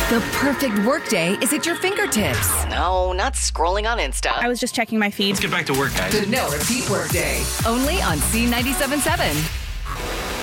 The perfect workday is at your fingertips. No, not scrolling on Insta. I was just checking my feed. Let's get back to work, guys. The No Repeat Workday. Only on C97.7.